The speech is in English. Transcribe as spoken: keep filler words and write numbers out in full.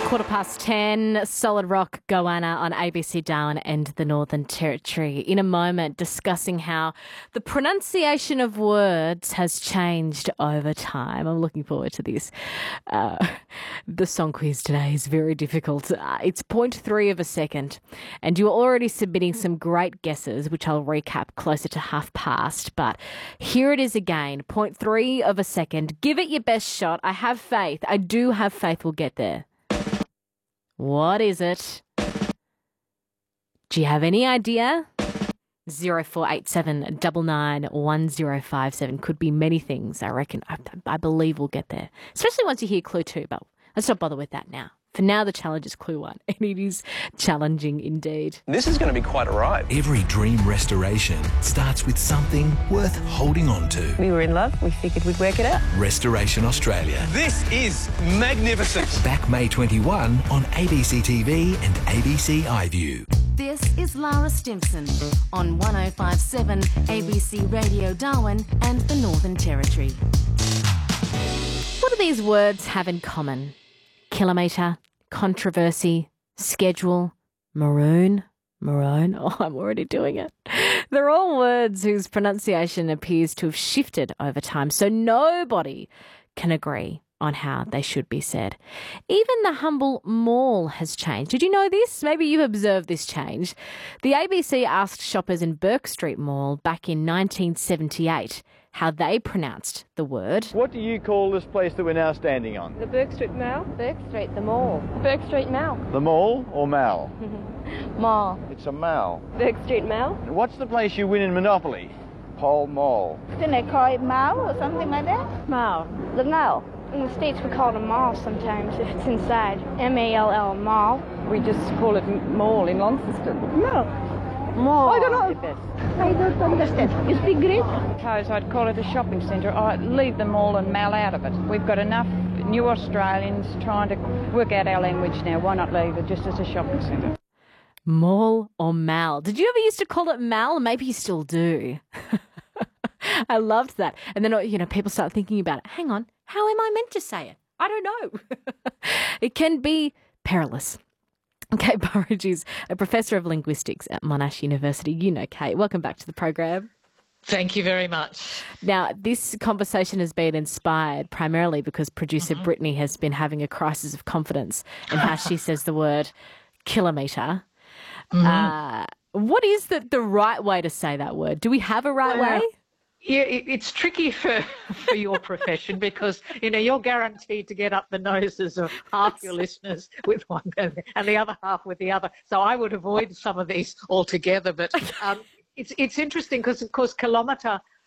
Quarter past ten, Solid Rock, Goanna on A B C Darwin and the Northern Territory. In a moment, discussing how the pronunciation of words has changed over time. I'm looking forward to this. Uh, the song quiz today is very difficult. Uh, it's point three of a second, and you're already submitting some great guesses, which I'll recap closer to half past. But here it is again, point three of a second. Give it your best shot. I have faith. I do have faith we'll get there. What is it? Do you have any idea? zero four eight seven nine nine one zero five seven. Could be many things, I reckon. I, I believe we'll get there. Especially once you hear clue two, but let's not bother with that now. For now, the challenge is clue one, and it is challenging indeed. This is going to be quite a ride. Every dream restoration starts with something worth holding on to. We were in love. We figured we'd work it out. Restoration Australia. This is magnificent. Back May twenty-first on A B C T V and A B C iView. This is Lara Stimson on one oh five point seven A B C Radio Darwin and the Northern Territory. What do these words have in common? Kilometre, controversy, schedule, maroon, maroon. Oh, I'm already doing it. They're all words whose pronunciation appears to have shifted over time, so nobody can agree on how they should be said. Even the humble mall has changed. Did you know this? Maybe you've observed this change. The A B C asked shoppers in Burke Street Mall back in nineteen seventy-eight how they pronounced the word. What do you call this place that we're now standing on? The Burke Street Mall? Burke Street, the mall. Burke Street Mall. The mall or mall? Mall. It's a mall. Burke Street Mall? What's the place you win in Monopoly? Pall Mall. Didn't they call it mall or something like that? Mall. The mall. In the States we call it a mall sometimes if it's inside. M A L L, mall. We just call it mall in Launceston. No. Mall. I don't know. I don't understand. You speak Greek? Suppose I'd call it a shopping centre. I'd leave the mall and mall out of it. We've got enough new Australians trying to work out our language now. Why not leave it just as a shopping centre? Mall or mal? Did you ever used to call it mal? Maybe you still do. I loved that. And then, you know, people start thinking about it. Hang on, how am I meant to say it? I don't know. It can be perilous. Kate Burridge is a professor of linguistics at Monash University. You know Kate. Welcome back to the program. Thank you very much. Now, this conversation has been inspired primarily because producer mm-hmm. Brittany has been having a crisis of confidence in how she says the word kilometre. Mm-hmm. Uh, what is the, the right way to say that word? Do we have a right well, way? Yeah, it, it's tricky for, for your profession because, you know, you're guaranteed to get up the noses of half your listeners with one and the other half with the other. So I would avoid some of these altogether. But um, it's it's interesting because, of course, kilometre